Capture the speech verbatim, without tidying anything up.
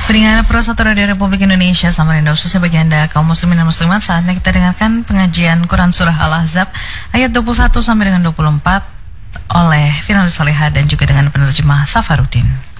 Pendengar Pro satu Radio Republik Indonesia, Samarinda, khususnya bagi Anda kaum muslimin dan muslimat, saatnya kita dengarkan pengajian Quran Surah Al-Ahzab ayat dua puluh satu sampai dengan dua puluh empat oleh Finalis Soleha dan juga dengan penerjemah Safarudin.